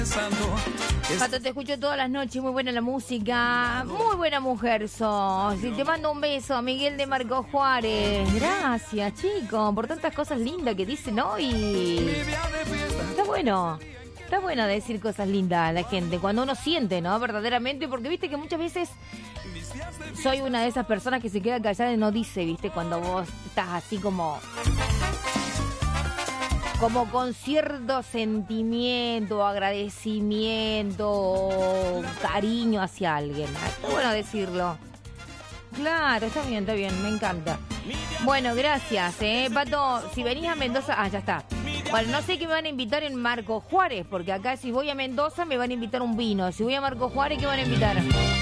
Pato, te escucho todas las noches, muy buena la música, muy buena mujer sos. Y te mando un beso a Miguel de Marco Juárez. Gracias, chico, por tantas cosas lindas que dicen hoy. Está bueno decir cosas lindas a la gente, cuando uno siente, ¿no? Verdaderamente, porque viste que muchas veces soy una de esas personas que se queda callada y no dice, viste, cuando vos estás así como con cierto sentimiento, agradecimiento, cariño hacia alguien. Está bueno decirlo. Claro, está bien, me encanta. Bueno, gracias, Pato, si venís a Mendoza... ya está. Bueno, no sé qué me van a invitar en Marco Juárez, porque acá si voy a Mendoza me van a invitar un vino. Si voy a Marco Juárez, ¿qué van a invitar?